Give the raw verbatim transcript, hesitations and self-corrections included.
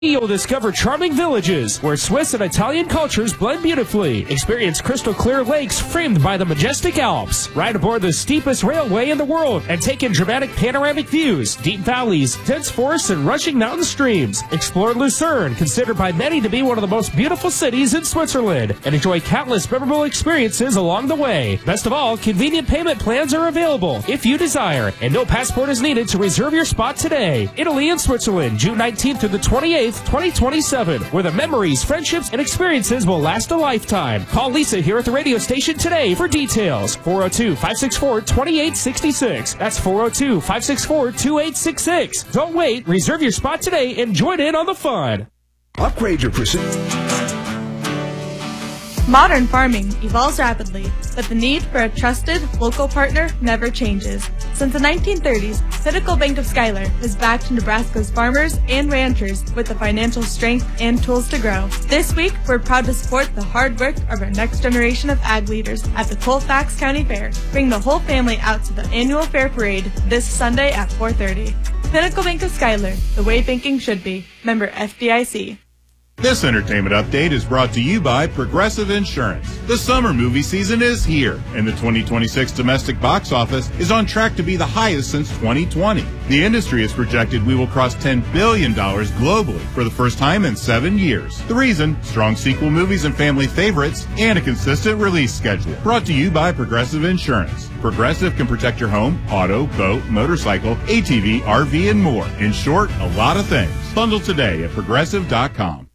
You'll discover charming villages where Swiss and Italian cultures blend beautifully. Experience crystal clear lakes framed by the majestic Alps. Ride aboard the steepest railway in the world and take in dramatic panoramic views, deep valleys, dense forests, and rushing mountain streams. Explore Lucerne, considered by many to be one of the most beautiful cities in Switzerland, and enjoy countless memorable experiences along the way. Best of all, convenient payment plans are available if you desire, and no passport is needed to reserve your spot today. Italy and Switzerland, June nineteenth through the twenty-eighth, twenty twenty-seven, where the memories, friendships, and experiences will last a lifetime. Call Lisa here at the radio station today for details. four oh two, five six four, two eight six six. That's four oh two, five six four, two eight six six. Don't wait. Reserve your spot today and join in on the fun. Upgrade your precision. Modern farming evolves rapidly, but the need for a trusted local partner never changes. Since the nineteen thirties, Pinnacle Bank of Schuyler has backed Nebraska's farmers and ranchers with the financial strength and tools to grow. This week, we're proud to support the hard work of our next generation of ag leaders at the Colfax County Fair. Bring the whole family out to the annual fair parade this Sunday at four thirty. Pinnacle Bank of Schuyler, the way banking should be. Member F D I C. This entertainment update is brought to you by Progressive Insurance. The summer movie season is here, and the twenty twenty-six domestic box office is on track to be the highest since twenty twenty. The industry has projected we will cross ten billion dollars globally for the first time in seven years. The reason? Strong sequel movies and family favorites, and a consistent release schedule. Brought to you by Progressive Insurance. Progressive can protect your home, auto, boat, motorcycle, A T V, R V, and more. In short, a lot of things. Bundle today at progressive dot com.